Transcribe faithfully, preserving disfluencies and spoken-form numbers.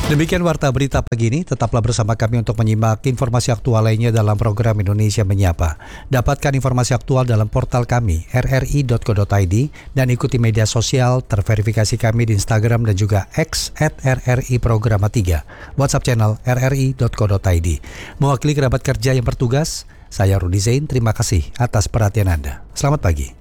Demikian Warta Berita Pagi ini, tetaplah bersama kami untuk menyimak informasi aktual lainnya dalam program Indonesia Menyapa. Dapatkan informasi aktual dalam portal kami r r i dot co dot i d dan ikuti media sosial terverifikasi kami di Instagram dan juga X at r r i programa tiga, WhatsApp channel r r i dot co dot i d. Mewakili kerabat kerja yang bertugas, saya Rudi Zain, terima kasih atas perhatian Anda. Selamat pagi.